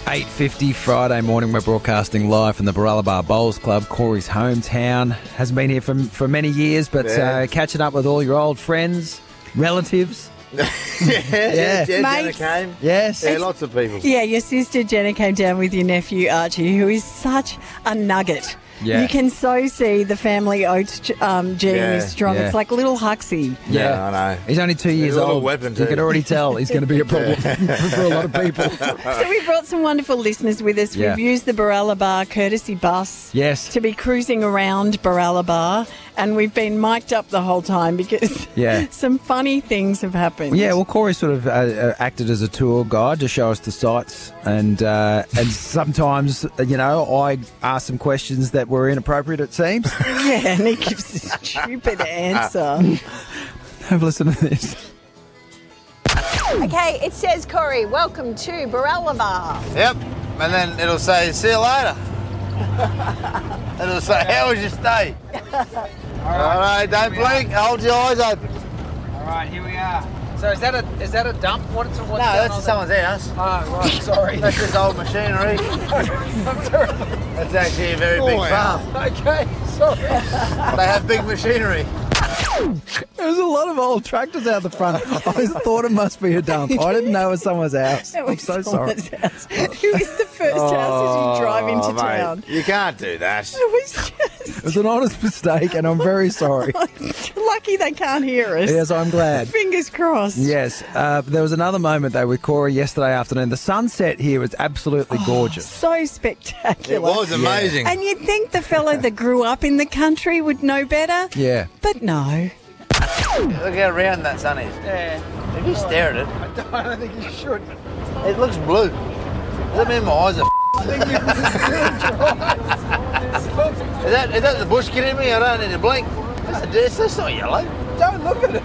8:50 Friday morning. We're broadcasting live from the Baralabar Bowls Club, Corey's hometown. Hasn't been here for many years, but catching up with all your old friends, relatives. Jenna came. Yes. Yeah, lots of people. Yeah, your sister Jenna came down with your nephew Archie, who is such a nugget. Yeah. You can so see the family oats gene is strong. Yeah. It's like little Huxley. Yeah, I know. He's only 2 years a little old. weapon You too. can already tell he's going to be a problem for a lot of people. So we brought some wonderful listeners with us. Yeah. We've used the Baralabar courtesy bus Yes. to be cruising around Baralabar, and we've been mic'd up the whole time because some funny things have happened. Yeah, well, Corey sort of acted as a tour guide to show us the sights, and sometimes, I ask some questions that were inappropriate, it seems. Yeah, and he gives a stupid answer. Have a listen to this. Okay, it says, Corey, welcome to Baralabar. Yep. And then it'll say, see you later. It'll say, how was your stay? All right, don't blink. Hold your eyes open. All right, here we are. So is that a dump? What's No, that's someone's house. Oh, right, sorry. That's just old machinery. That's actually a very big farm. Okay, sorry. They have big machinery. There's a lot of old tractors out the front. I thought it must be a dump. I didn't know it was someone's house. That I'm was so sorry. someone's house. Who is the first house as you drive into mate, town? You can't do that. It was It was an honest mistake, and I'm very sorry. just lucky they can't hear us. Yes, I'm glad. Fingers crossed. Yes, there was another moment though with Corey yesterday afternoon. The sunset here was absolutely gorgeous. So spectacular. It was amazing. And you'd think the fellow that grew up in the country would know better. Yeah. But no. Look how round that sun is. Yeah. If you stare at it, I don't think you should. it looks blue. Does that mean my eyes are Is that the bush kidding me? I don't need to blink. That's not yellow. Don't look at it.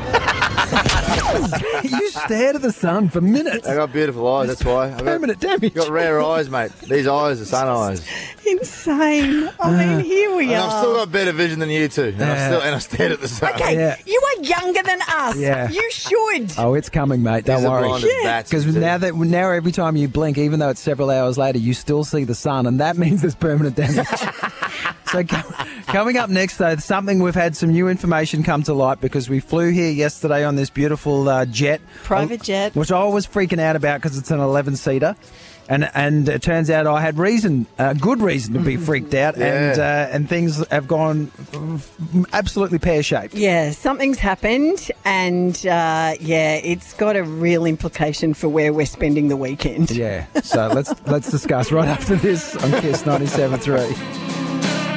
You stared at the sun for minutes. I got beautiful eyes, that's why. Permanent damage. Got rare eyes, mate. These eyes are sun eyes. Insane. I mean, here we And are. I've still got better vision than you two. And I stared at the sun. Okay, Yeah. you are younger than us. Yeah. You should. Oh, it's coming, mate. Don't These are worry. blinded bats, Because too. now every time you blink, even though it's several hours later, you still see the sun, and that means there's permanent damage. So coming up next, though, something we've had some new information come to light because we flew here yesterday on this beautiful jet. Private jet. Which I was freaking out about because it's an 11-seater. And it turns out I had good reason to be freaked out, and things have gone absolutely pear-shaped. Yeah, something's happened, and it's got a real implication for where we're spending the weekend. Yeah, so let's discuss right after this on KISS 97.3.